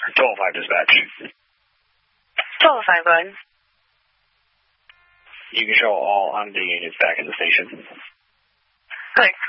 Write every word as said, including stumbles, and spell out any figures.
twelve five dispatch. twelve five, go ahead. You can show all on the units back in the station. Thanks.